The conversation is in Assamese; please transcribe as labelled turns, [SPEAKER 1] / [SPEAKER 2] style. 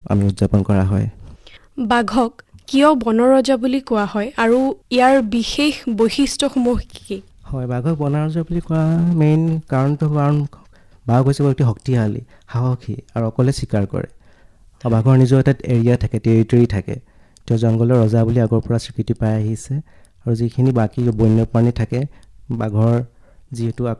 [SPEAKER 1] আমি উদযাপন কৰা হয়।
[SPEAKER 2] বাঘক কিয় বনৰজা বুলি কোৱা হয় আৰু ইয়াৰ বিশেষ বৈশিষ্ট্যসমূহ কি?
[SPEAKER 1] হয়, বাঘক বনৰজা বুলি কোৱা মেইন কাৰণটো কাৰণ বাঘ হৈছে অতি শক্তিশালী, সাহসী আৰু অকলে চিকাৰ কৰে। বাঘৰ নিজৰ এটা এৰিয়া থাকে, টেৰিটৰী থাকে। তেওঁ জংঘলৰ ৰজা বুলি আগৰ পৰা স্বীকৃতি পাই আহিছে আৰু যিখিনি বাকী বন্যপ্ৰাণী থাকে বাঘৰ যিহেতু